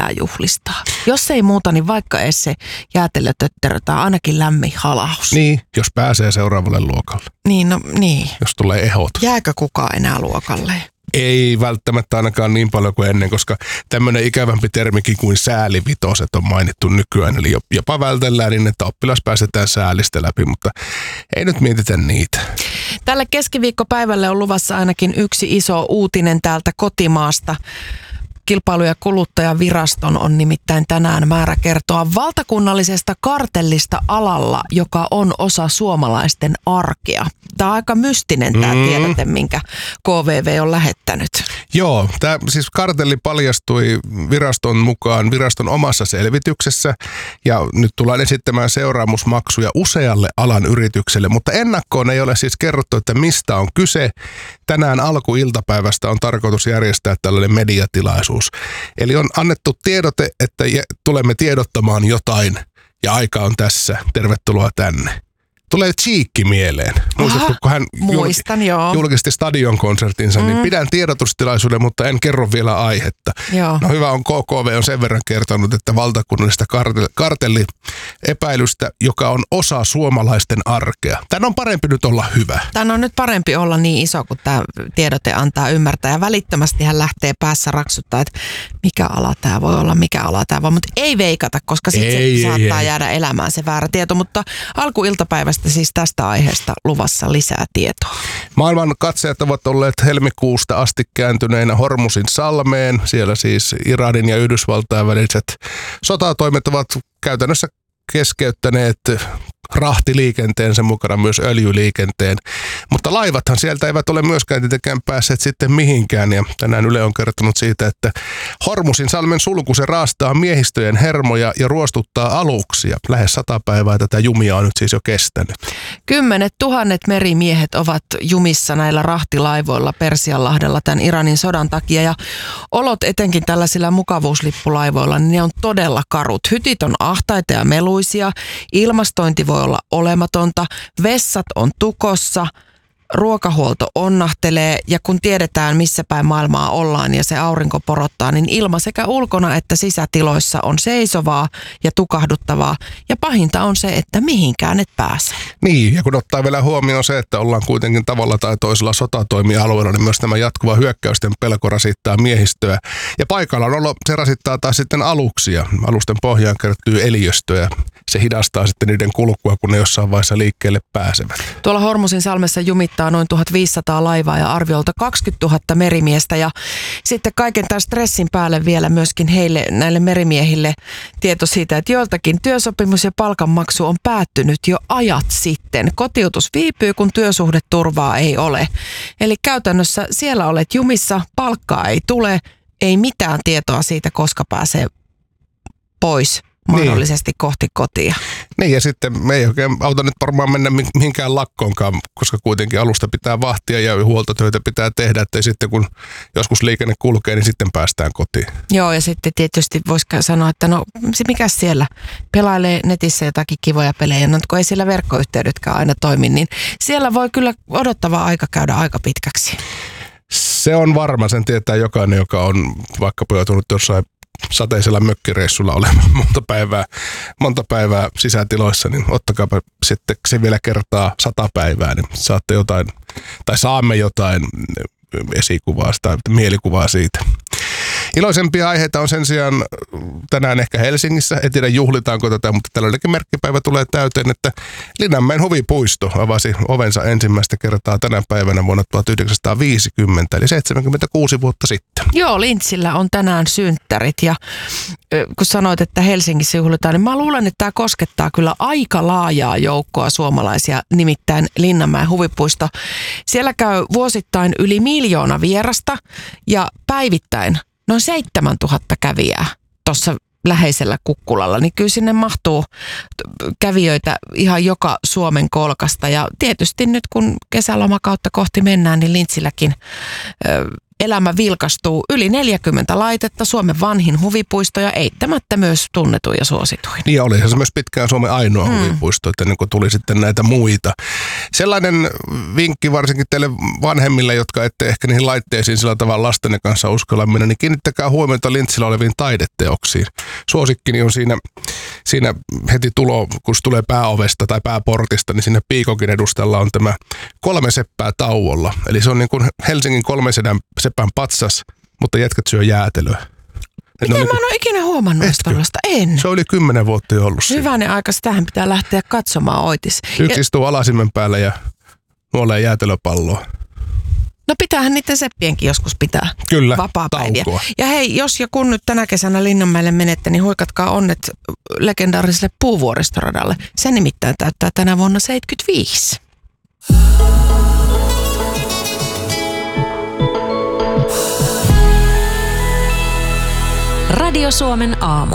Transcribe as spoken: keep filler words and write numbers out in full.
pitää juhlistaa. Jos ei muuta, niin vaikka edes se jäätelötötterö tai ainakin lämmin halaus. Niin, jos pääsee seuraavalle luokalle. Niin, no niin. Jos tulee ehot. Jääkö kukaan enää luokalle? Ei välttämättä ainakaan niin paljon kuin ennen, koska tämmöinen ikävämpi termikin kuin säälivitoset on mainittu nykyään. Eli jopa vältellään niin, että oppilas pääsetään säälistä läpi, mutta ei nyt mietitä niitä. Tälle keskiviikkopäivälle on luvassa ainakin yksi iso uutinen täältä kotimaasta. Kilpailu- ja kuluttajaviraston on nimittäin tänään määrä kertoa valtakunnallisesta kartellista alalla, joka on osa suomalaisten arkea. Tämä on aika mystinen tämä mm. tiedote, minkä K V V on lähettänyt. Joo, tämä siis kartelli paljastui viraston mukaan viraston omassa selvityksessä ja nyt tullaan esittämään seuraamusmaksuja usealle alan yritykselle, mutta ennakkoon ei ole siis kerrottu, että mistä on kyse. Tänään alkuiltapäivästä on tarkoitus järjestää tällainen mediatilaisuus. Eli on annettu tiedote, että tulemme tiedottamaan jotain ja aika on tässä. Tervetuloa tänne. Tulee Cheekki mieleen. Muistatko, kun hän muistan, julk- joo. julkisti stadionkonsertinsa, mm. niin pidän tiedotustilaisuuden, mutta en kerro vielä aihetta. Joo. No hyvä on, K K V on sen verran kertonut, että valtakunnallista kartelli, kartelliepäilystä, joka on osa suomalaisten arkea. Tän on parempi nyt olla hyvä. Tän on nyt parempi olla niin iso, kun tämä tiedote antaa ymmärtää. Ja välittömästi hän lähtee päässä raksuttaa, että mikä ala tämä voi olla, mikä ala tämä voi. Mutta ei veikata, koska sitten se ei, saattaa ei. jäädä elämään se väärä tieto. Mutta alkuiltapäivästä siis tästä aiheesta luvassa lisää tietoa. Maailman katseet ovat olleet helmikuusta asti kääntyneinä Hormuzin salmeen. Siellä siis Iranin ja Yhdysvaltain väliset sotatoimet ovat käytännössä keskeyttäneet rahtiliikenteen, sen mukana myös öljyliikenteen. Mutta laivathan sieltä eivät ole myöskään tietenkään päässeet sitten mihinkään. Ja tänään Yle on kertonut siitä, että Hormuzin salmen sulku se raastaa miehistöjen hermoja ja ruostuttaa aluksia. Lähes sata päivää tätä jumia on nyt siis jo kestänyt. Kymmenet tuhannet merimiehet ovat jumissa näillä rahtilaivoilla Persianlahdella tämän Iranin sodan takia. Ja olot etenkin tällaisilla mukavuuslippulaivoilla, niin ne on todella karut. Hytit on ahtaita ja meluisia, ilmastointi voi olla olematonta, vessat on tukossa, ruokahuolto onnahtelee ja kun tiedetään missä päin maailmaa ollaan ja se aurinko porottaa, niin ilma sekä ulkona että sisätiloissa on seisovaa ja tukahduttavaa ja pahinta on se, että mihinkään et pääse. Niin, ja kun ottaa vielä huomioon se, että ollaan kuitenkin tavalla tai toisella sotatoimialueella, niin myös tämä jatkuva hyökkäysten pelko rasittaa miehistöä. Ja paikalla on olo, se rasittaa taas sitten aluksia. Alusten pohjaan kertyy eliöstöä. Se hidastaa sitten niiden kulkua, kun ne jossain vaiheessa liikkeelle pääsevät. Tuolla Hormuzin salmessa jumittaa noin tuhatviisisataa laivaa ja arviolta kaksikymmentätuhatta merimiestä. Ja sitten kaiken tämän stressin päälle vielä myöskin heille, näille merimiehille tieto siitä, että joiltakin työsopimus ja palkanmaksu on päättynyt jo ajat sitten. Kotiutus viipyy, kun työsuhdeturvaa ei ole. Eli käytännössä siellä olet jumissa, palkkaa ei tule, ei mitään tietoa siitä, koska pääsee pois. Mahdollisesti niin. kohti kotia. Niin ja sitten me ei oikein auta nyt varmaan mennä mihinkään lakkoonkaan, koska kuitenkin alusta pitää vahtia ja huoltotöitä pitää tehdä, että sitten kun joskus liikenne kulkee, niin sitten päästään kotiin. Joo ja sitten tietysti voisi sanoa, että no mikä siellä pelailee netissä jotakin kivoja pelejä, no kun ei siellä verkkoyhteydetkään aina toimi, niin siellä voi kyllä odottava aika käydä aika pitkäksi. Se on varma, sen tietää jokainen, joka on vaikkapa joutunut jossain sateisella mökkireissulla olemaan monta päivää, monta päivää sisätiloissa, niin ottakaapa sitten se vielä kertaa sata päivää, niin saatte jotain, tai saamme jotain esikuvaa tai mielikuvaa siitä. Iloisempia aiheita on sen sijaan tänään ehkä Helsingissä. En tiedä juhlitaanko tätä, mutta tällainenkin merkkipäivä tulee täyteen, että Linnanmäen huvipuisto avasi ovensa ensimmäistä kertaa tänä päivänä vuonna tuhatyhdeksänsataaviisikymmentä, eli seitsemänkymmentäkuusi vuotta sitten. Joo, Lintsillä on tänään synttärit ja kun sanoit, että Helsingissä juhlitaan, niin mä luulen, että tämä koskettaa kyllä aika laajaa joukkoa suomalaisia, nimittäin Linnanmäen huvipuisto. Siellä käy vuosittain yli miljoona vierasta ja päivittäin noin seitsemäntuhatta kävijää tuossa läheisellä Kukkulalla, niin kyllä sinne mahtuu kävijöitä ihan joka Suomen kolkasta. Ja tietysti nyt kun kesälomakautta kohti mennään, niin Lintsilläkin ö, elämä vilkastuu. Yli neljäkymmentä laitetta, Suomen vanhin huvipuisto ja eittämättä myös tunnetuin ja suosituin. Niin olihan se myös pitkään Suomen ainoa hmm. huvipuisto, että ennen kuin tuli sitten näitä muita. Sellainen vinkki varsinkin teille vanhemmille, jotka ette ehkä niihin laitteisiin sillä tavalla lastenne kanssa uskalla mennä, niin kiinnittäkää huomiota Lintsillä oleviin taideteoksiin. Suosikkini on siinä, siinä heti tulo, kun tulee pääovesta tai pääportista, niin sinne piikokin edustalla on tämä kolme seppää tauolla. Eli se on niin kuin Helsingin kolme seppän patsas, mutta jätkät syö jäätelöä. Miten mä en ole ikinä huomannut tällaista? En. Se on yli kymmenen vuotta jo ollut siinä. Hyvänen aika, sitähän pitää lähteä katsomaan Oitis. Yksi ja... istuu alasimen päällä ja nuolee jäätelöpalloa. No pitäähän niiden seppienkin joskus pitää. Kyllä, vapaapäiviä. taukoa. Ja hei, jos ja kun nyt tänä kesänä Linnanmäelle menette, niin huikatkaa onnet legendaariselle Puuvuoristoradalle. Se nimittäin täyttää tänä vuonna seitsemänkymmentäviisi. Radio Suomen aamu.